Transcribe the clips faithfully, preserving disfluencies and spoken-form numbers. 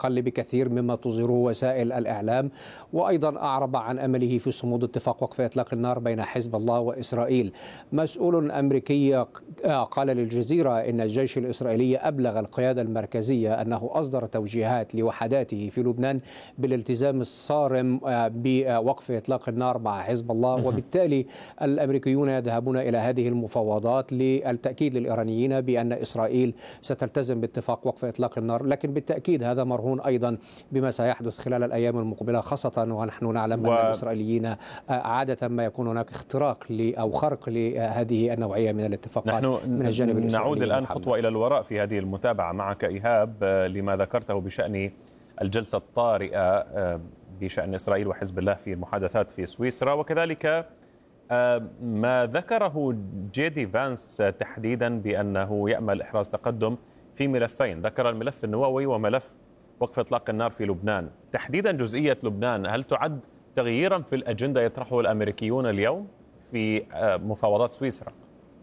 أقل بكثير مما تظهره وسائل الإعلام. وأيضا أعرب عن أمله في صمود اتفاق وقف إطلاق النار بين حزب الله وإسرائيل. مسؤول أمريكي قال للجزيرة إن الجيش الإسرائيلي أبلغ القيادة المركزية أنه أصدر توجيهات لوحداته في لبنان بالالتزام الصارم بوقف إطلاق النار مع حزب الله، وبالتالي الأمريكيون يذهبون إلى هذه المفاوضات للتأكيد للإيرانيين بأن إسرائيل ستلتزم باتفاق وقف إطلاق النار. لكن بالتأكيد هذا مرهون أيضا بما سيحدث خلال الأيام المقبلة، خاصة ونحن نعلم و... أن الإسرائيليين عادة ما يكون هناك اختراق أو خرق لهذه النوعية من الاتفاقات من الجانب الإسرائيلي. نعود الآن خطوة إلى الوراء في هذه المتابعة معك إيهاب لما ذكرته بشأن الجلسة الطارئة بشأن إسرائيل وحزب الله في المحادثات في سويسرا، وكذلك ما ذكره جيدي فانس تحديدا بأنه يأمل إحراز تقدم في ملفين، ذكر الملف النووي وملف وقف إطلاق النار في لبنان. تحديدا جزئية لبنان هل تعد تغييرا في الأجندة يطرحه الأمريكيون اليوم في مفاوضات سويسرا؟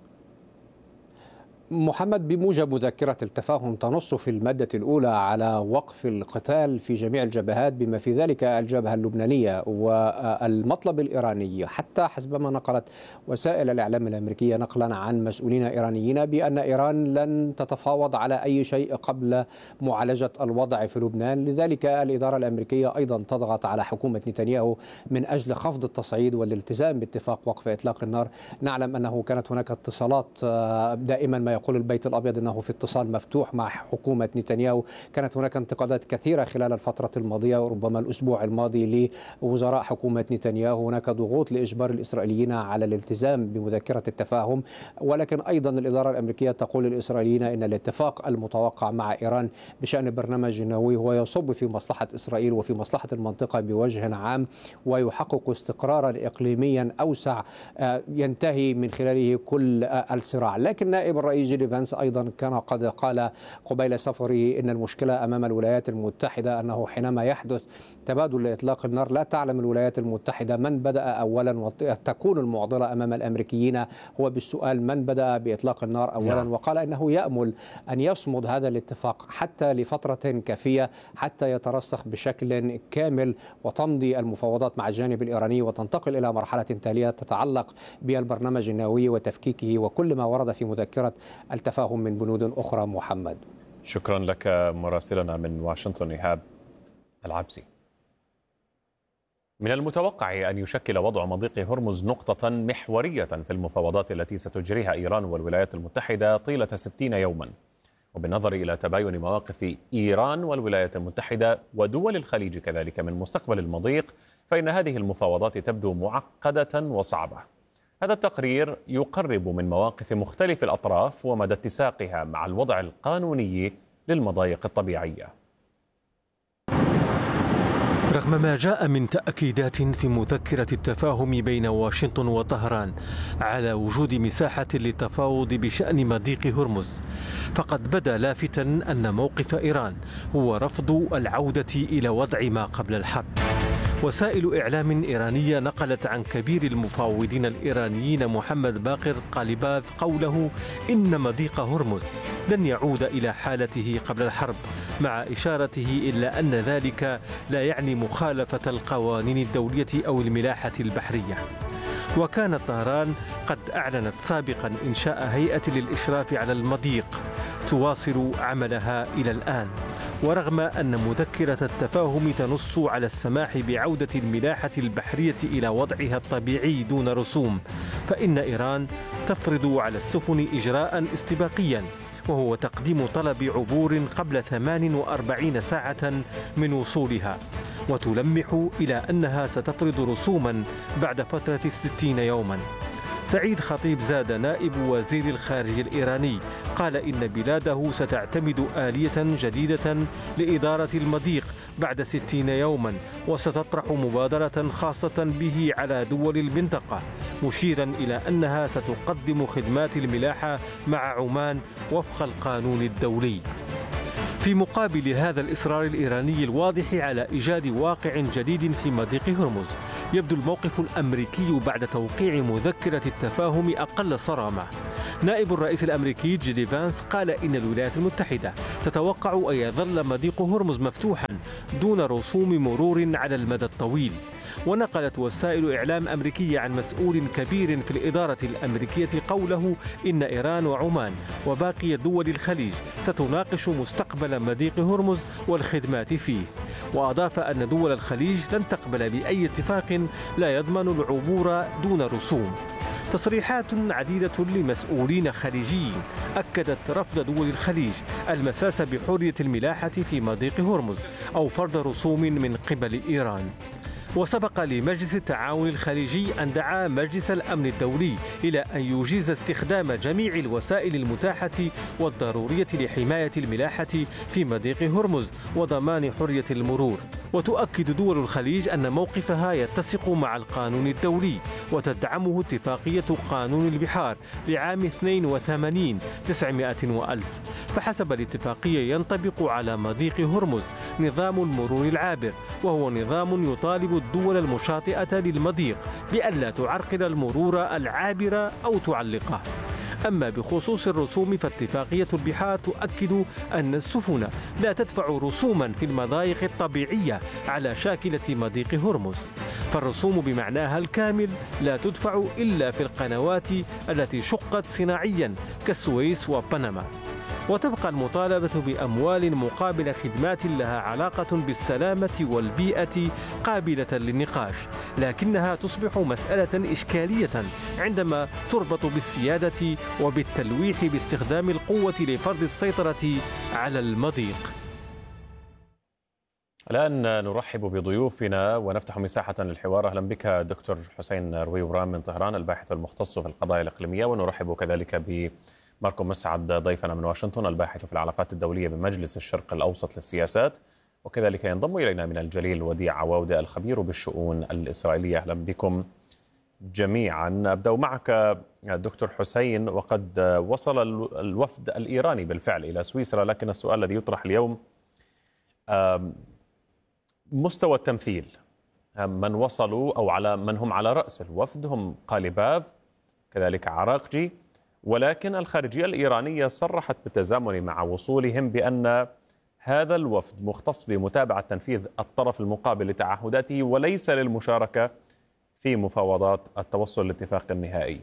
محمد، بموجب مذكرة التفاهم تنص في المادة الأولى على وقف القتال في جميع الجبهات بما في ذلك الجبهة اللبنانية. والمطلب الإيراني حتى حسب ما نقلت وسائل الإعلام الأمريكية نقلا عن مسؤولين إيرانيين بأن إيران لن تتفاوض على أي شيء قبل معالجة الوضع في لبنان. لذلك الإدارة الأمريكية أيضا تضغط على حكومة نتنياهو من أجل خفض التصعيد والالتزام باتفاق وقف إطلاق النار. نعلم أنه كانت هناك اتصالات دائما ما يقول البيت الأبيض أنه في اتصال مفتوح مع حكومة نتنياهو. كانت هناك انتقادات كثيرة خلال الفترة الماضية وربما الأسبوع الماضي لوزراء حكومة نتنياهو. هناك ضغوط لإجبار الإسرائيليين على الالتزام بمذكرة التفاهم، ولكن أيضا الإدارة الأمريكية تقول للإسرائيليين أن الاتفاق المتوقع مع إيران بشأن برنامج النووي هو يصب في مصلحة إسرائيل وفي مصلحة المنطقة بوجه عام، ويحقق استقرارا إقليميا أوسع ينتهي من خلاله كل الصراع. لكن نائب الرئيس جيدي فانس أيضا كان قد قال قبيل سفره إن المشكلة أمام الولايات المتحدة، أنه حينما يحدث تبادل لإطلاق النار لا تعلم الولايات المتحدة من بدأ أولا، وتكون المعضلة أمام الأمريكيين هو بالسؤال من بدأ بإطلاق النار أولا. وقال إنه يأمل أن يصمد هذا الاتفاق حتى لفترة كافية حتى يترسخ بشكل كامل وتمضي المفاوضات مع الجانب الإيراني وتنتقل إلى مرحلة تالية تتعلق بالبرنامج النووي وتفكيكه وكل ما ورد في مذكرة التفاهم من بنود أخرى. محمد، شكرا لك مراسلنا من واشنطن إيهاب العبسي. من المتوقع أن يشكل وضع مضيق هرمز نقطة محورية في المفاوضات التي ستجريها إيران والولايات المتحدة طيلة ستين يوما، وبالنظر إلى تباين مواقف إيران والولايات المتحدة ودول الخليج كذلك من مستقبل المضيق، فإن هذه المفاوضات تبدو معقدة وصعبة. هذا التقرير يقرب من مواقف مختلف الأطراف ومدى اتساقها مع الوضع القانوني للمضايق الطبيعية. رغم ما جاء من تأكيدات في مذكرة التفاهم بين واشنطن وطهران على وجود مساحة للتفاوض بشأن مضيق هرمز، فقد بدا لافتا أن موقف إيران هو رفض العودة إلى وضع ما قبل الحرب. وسائل إعلام إيرانية نقلت عن كبير المفاوضين الإيرانيين محمد باقر قاليباف قوله إن مضيق هرمز لن يعود إلى حالته قبل الحرب، مع إشارته إلى أن ذلك لا يعني مخالفة القوانين الدولية أو الملاحة البحرية. وكانت طهران قد أعلنت سابقا إنشاء هيئة للإشراف على المضيق تواصل عملها إلى الآن. ورغم أن مذكرة التفاهم تنص على السماح بعودة الملاحة البحرية إلى وضعها الطبيعي دون رسوم، فإن إيران تفرض على السفن إجراء استباقيا، وهو تقديم طلب عبور قبل ثمان وأربعين ساعة من وصولها، وتلمح إلى أنها ستفرض رسوما بعد فترة الستين يوما. سعيد خطيب زاد نائب وزير الخارجية الإيراني قال إن بلاده ستعتمد آلية جديدة لإدارة المضيق بعد ستين يوما، وستطرح مبادرة خاصة به على دول المنطقة، مشيرا إلى أنها ستقدم خدمات الملاحة مع عمان وفق القانون الدولي. في مقابل هذا الإصرار الإيراني الواضح على إيجاد واقع جديد في مضيق هرمز، يبدو الموقف الأمريكي بعد توقيع مذكرة التفاهم أقل صرامة، نائب الرئيس الأمريكي جي دي فانس قال إن الولايات المتحدة تتوقع أن يظل مضيق هرمز مفتوحا دون رسوم مرور على المدى الطويل. ونقلت وسائل إعلام أمريكية عن مسؤول كبير في الإدارة الأمريكية قوله إن إيران وعمان وباقي دول الخليج ستناقش مستقبل مضيق هرمز والخدمات فيه. وأضاف أن دول الخليج لن تقبل بأي اتفاق لا يضمن العبور دون رسوم. تصريحات عديدة لمسؤولين خليجيين أكدت رفض دول الخليج المساس بحرية الملاحة في مضيق هرمز أو فرض رسوم من قبل إيران. وسبق لمجلس التعاون الخليجي أن دعا مجلس الأمن الدولي إلى أن يجيز استخدام جميع الوسائل المتاحة والضرورية لحماية الملاحة في مضيق هرمز وضمان حرية المرور. وتؤكد دول الخليج أن موقفها يتسق مع القانون الدولي وتدعمه اتفاقية قانون البحار لعام اثنين وثمانين تسعمائة وألف. فحسب الاتفاقية ينطبق على مضيق هرمز نظام المرور العابر، وهو نظام يطالب الدول المشاطئة للمضيق بألا تعرقل المرور العابر أو تعلقه. أما بخصوص الرسوم فاتفاقية البحار تؤكد أن السفن لا تدفع رسوما في المضايق الطبيعية على شاكلة مضيق هرمز، فالرسوم بمعناها الكامل لا تدفع إلا في القنوات التي شقت صناعيا كالسويس وبنما. وتبقى المطالبة بأموال مقابل خدمات لها علاقة بالسلامة والبيئة قابلة للنقاش، لكنها تصبح مسألة إشكالية عندما تربط بالسيادة وبالتلويح باستخدام القوة لفرض السيطرة على المضيق. الآن نرحب بضيوفنا ونفتح مساحة للحوار. أهلا بك دكتور حسين رويوران من طهران، الباحث المختص في القضايا الإقليمية، ونرحب كذلك ب ماركو مسعد ضيفنا من واشنطن، الباحث في العلاقات الدولية بمجلس الشرق الأوسط للسياسات، وكذلك ينضم إلينا من الجليل وديع عواودة الخبير بالشؤون الإسرائيلية. أهلا بكم جميعا. أبدأ معك دكتور حسين، وقد وصل الوفد الإيراني بالفعل إلى سويسرا، لكن السؤال الذي يطرح اليوم مستوى التمثيل. من وصلوا أو على من هم على رأس الوفد هم قاليباف كذلك عراقجي، ولكن الخارجية الإيرانية صرحت بالتزامن مع وصولهم بأن هذا الوفد مختص بمتابعة تنفيذ الطرف المقابل لتعهداته وليس للمشاركة في مفاوضات التوصل لاتفاق النهائي.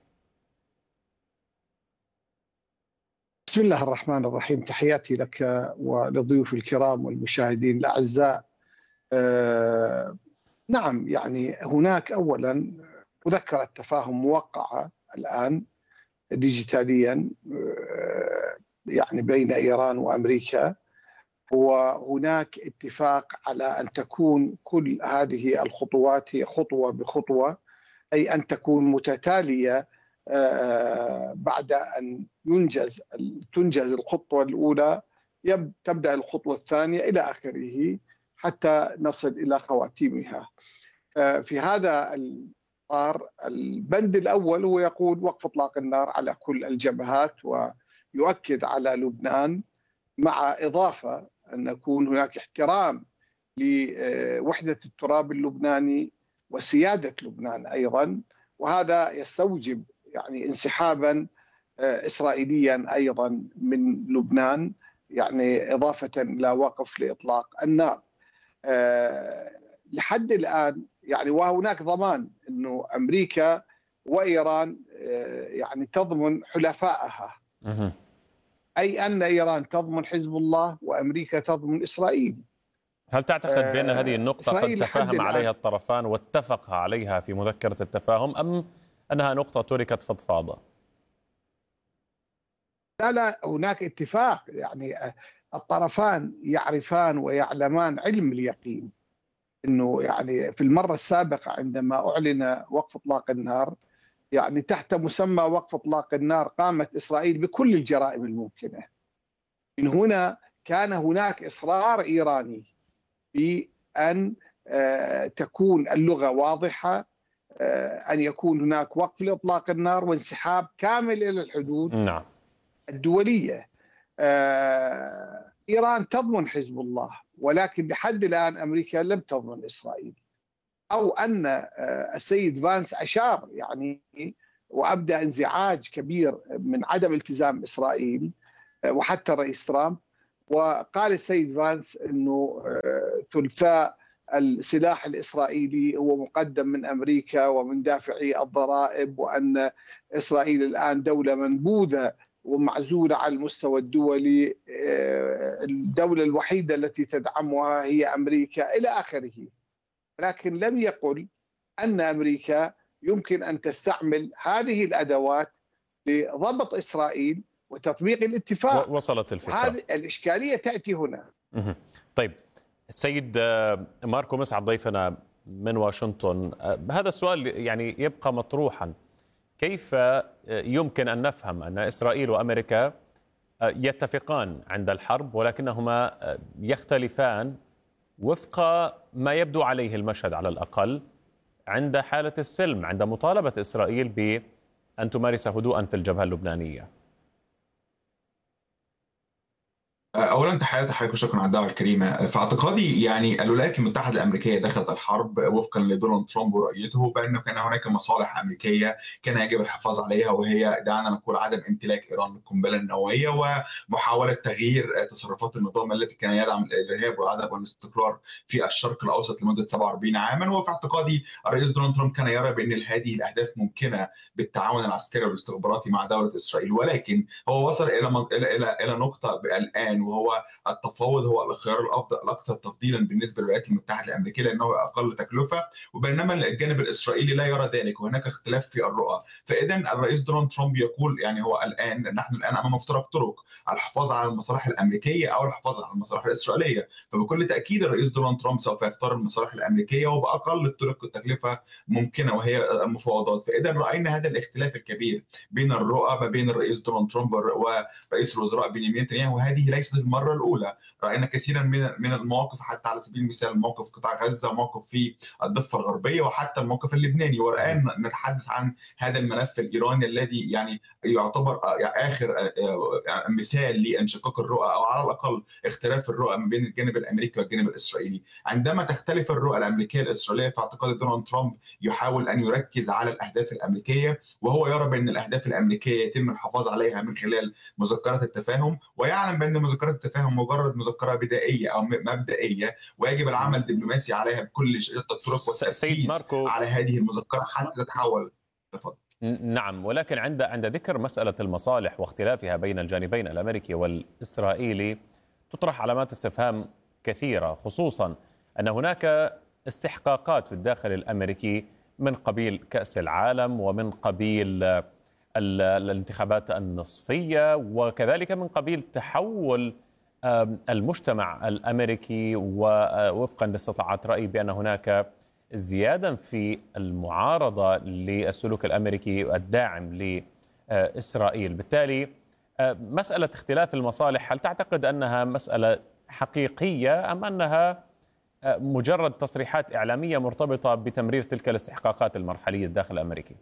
بسم الله الرحمن الرحيم، تحياتي لك ولضيوف الكرام والمشاهدين الأعزاء. آه نعم، يعني هناك أولا مذكرة تفاهم موقعة الآن ديجيتاليا يعني بين إيران وأمريكا، وهناك اتفاق على أن تكون كل هذه الخطوات خطوة بخطوة، أي أن تكون متتالية بعد أن ينجز تنجز الخطوة الأولى تبدأ الخطوة الثانية إلى آخره حتى نصل إلى خواتيمها. في هذا البند الأول هو يقول وقف إطلاق النار على كل الجبهات، ويؤكد على لبنان مع إضافة أن يكون هناك احترام لوحدة التراب اللبناني وسيادة لبنان أيضا، وهذا يستوجب يعني انسحابا إسرائيليا أيضا من لبنان، يعني إضافة إلى وقف لإطلاق النار. لحد الآن يعني وهناك ضمان أنه أمريكا وإيران يعني تضمن حلفائها، أي أن إيران تضمن حزب الله وأمريكا تضمن إسرائيل. هل تعتقد بأن هذه النقطة قد تفاهم عليها الطرفان واتفقا عليها في مذكرة التفاهم، أم أنها نقطة تركت فضفاضة؟ لا لا، هناك اتفاق، يعني الطرفان يعرفان ويعلمان علم اليقين انه يعني في المره السابقه عندما اعلن وقف اطلاق النار يعني تحت مسمى وقف اطلاق النار قامت اسرائيل بكل الجرائم الممكنه. من هنا كان هناك اصرار ايراني بان تكون اللغه واضحه، ان يكون هناك وقف لاطلاق النار وانسحاب كامل الى الحدود نعم. الدوليه. إيران تضمن حزب الله، ولكن لحد الآن أمريكا لم تضمن إسرائيل، أو أن السيد فانس أشار يعني وأبدأ انزعاج كبير من عدم التزام إسرائيل وحتى الرئيس ترامب. وقال السيد فانس أنه ثلثاء السلاح الإسرائيلي هو مقدم من أمريكا ومن دافعي الضرائب، وأن إسرائيل الآن دولة منبوذة ومعزولة على المستوى الدولي، الدولة الوحيدة التي تدعمها هي أمريكا إلى آخره. لكن لم يقل أن أمريكا يمكن أن تستعمل هذه الأدوات لضبط إسرائيل وتطبيق الاتفاق. وصلت الفكرة. هذه الإشكالية تأتي هنا. طيب السيد ماركو مسعد ضيفنا من واشنطن، هذا السؤال يعني يبقى مطروحا: كيف يمكن أن نفهم أن إسرائيل وأمريكا يتفقان عند الحرب ولكنهما يختلفان وفق ما يبدو عليه المشهد على الأقل عند حالة السلم، عند مطالبة إسرائيل بأن تمارس هدوءا في الجبهة اللبنانية؟ اولا تحياتي حضرتك وشكرا على الدعوه الكريمه. في اعتقادي يعني الولايات المتحده الامريكيه دخلت الحرب وفقا لدونالد ترامب ورؤيته بانه كان هناك مصالح امريكيه كان يجب الحفاظ عليها، وهي دعنا نقول عدم امتلاك ايران للقنبله النوويه ومحاوله تغيير تصرفات النظام التي كان يدعم الارهاب وعدم الاستقرار في الشرق الاوسط لمده سبعة وأربعين عاما. وفي اعتقادي الرئيس دونالد ترامب كان يرى بان هذه الاهداف ممكنه بالتعاون العسكري والاستخباراتي مع دوله اسرائيل، ولكن هو وصل الى الى الى نقطه الان وهو التفاوض هو الخيار الافضل الاكثر تفضيلا بالنسبه للولايات المتحده الامريكيه لانه اقل تكلفه، وبينما الجانب الاسرائيلي لا يرى ذلك وهناك اختلاف في الرؤى. فاذا الرئيس دونالد ترامب يقول يعني هو الان نحن الان امام مفترق طرق: الحفاظ على المصالح الامريكيه او الحفاظ على المصالح الاسرائيليه. فبكل تاكيد الرئيس دونالد ترامب سوف يختار المصالح الامريكيه وباقل الطرق التكلفه ممكنه وهي المفاوضات. فاذا راينا هذا الاختلاف الكبير بين الرؤى ما بين الرئيس دونالد ترامب ورئيس الوزراء بنيامين نتنياهو، وهذه ليست المره الاولى. راينا كثيرا من من المواقف، حتى على سبيل المثال موقف قطاع غزه وموقف في الضفه الغربيه وحتى الموقف اللبناني. والان نتحدث عن هذا الملف الايراني الذي يعني يعتبر اخر مثال لانشقاق الرؤى او على الاقل اختلاف الرؤى ما بين الجانب الامريكي والجانب الاسرائيلي. عندما تختلف الرؤى الامريكيه الاسرائيليه في اعتقاد دونالد ترامب يحاول ان يركز على الاهداف الامريكيه، وهو يرى بان الاهداف الامريكيه يتم الحفاظ عليها من خلال مذكرات التفاهم، ويعلم بان مذكرات التفاهم مجرد مذكره بدائيه او مبدئيه ويجب العمل دبلوماسي عليها بكل الطرق والتركيز على هذه المذكره حتى تتحول. تفضل. نعم، ولكن عند عند ذكر مساله المصالح واختلافها بين الجانبين الامريكي والاسرائيلي تطرح علامات استفهام كثيره، خصوصا ان هناك استحقاقات في الداخل الامريكي من قبيل كأس العالم ومن قبيل الانتخابات النصفيه وكذلك من قبيل تحول المجتمع الأمريكي، ووفقا لاستطلاعات رأي بأن هناك ازديادا في المعارضة للسلوك الأمريكي الداعم لإسرائيل. بالتالي مسألة اختلاف المصالح هل تعتقد أنها مسألة حقيقية أم أنها مجرد تصريحات إعلامية مرتبطة بتمرير تلك الاستحقاقات المرحلية الداخل الأمريكي؟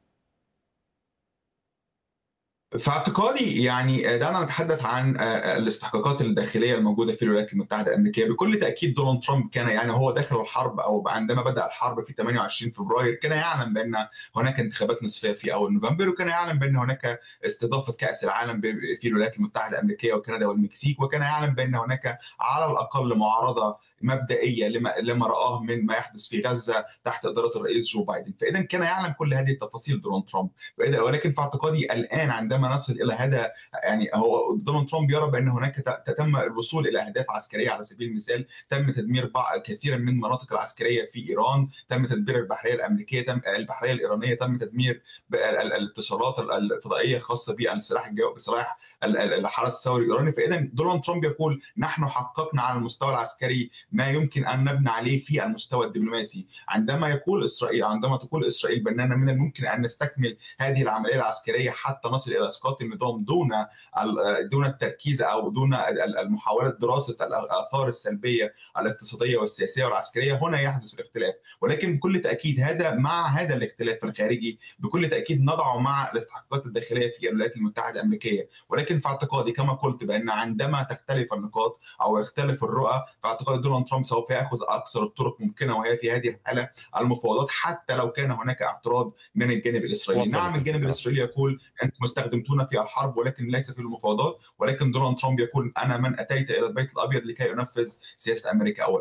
في اعتقادي يعني دعنا نتحدث عن الاستحقاقات الداخليه الموجوده في الولايات المتحده الامريكيه. بكل تاكيد دونالد ترامب كان يعني هو داخل الحرب او عندما بدا الحرب في ثمانية وعشرين فبراير كان يعلم بان هناك انتخابات نصفيه في اول نوفمبر، وكان يعلم بان هناك استضافه كاس العالم في الولايات المتحده الامريكيه وكندا والمكسيك، وكان يعلم بان هناك على الاقل معارضه مبدئيه لما لما راه من ما يحدث في غزه تحت اداره الرئيس جو بايدن. فاذا كان يعلم كل هذه التفاصيل دونالد ترامب، ولكن في اعتقادي الان عندما نصل الى هذا يعني هو دونالد ترامب يرى بان هناك تم الوصول الى اهداف عسكريه. على سبيل المثال تم تدمير بعض كثيرا من المناطق العسكريه في ايران، تم تدمير البحريه الامريكيه، تم البحريه الايرانيه، تم تدمير الاتصالات الفضائيه الخاصه بالسلاح الجوي بسلاح الحرس الثوري الايراني. فاذا دونالد ترامب يقول نحن حققنا على المستوى العسكري ما يمكن ان نبني عليه في المستوى الدبلوماسي. عندما يقول اسرائيل عندما تقول اسرائيل باننا من الممكن ان نستكمل هذه العمليه العسكريه حتى نصل الى اسقاط النظام دون دون التركيز او دون المحاوله دراسه الاثار السلبيه الاقتصاديه والسياسيه والعسكريه، هنا يحدث الاختلاف. ولكن بكل تاكيد هذا مع هذا الاختلاف الخارجي بكل تاكيد نضعه مع الاستحقاقات الداخليه في الولايات المتحده الامريكيه. ولكن في اعتقادي كما قلت بان عندما تختلف النقاط او يختلف الرؤى، في اعتقادي دونالد ترامب سوف ياخذ اكثر الطرق ممكنه، وهي في هذه الحاله المفاوضات، حتى لو كان هناك اعتراض من الجانب الاسرائيلي. نعم الجانب الاسرائيلي يقول انتم استخدمتونا في الحرب ولكن ليس في المفاوضات، ولكن دونالد ترامب يقول انا من اتيت الى البيت الابيض لكي انفذ سياسه امريكا اولا.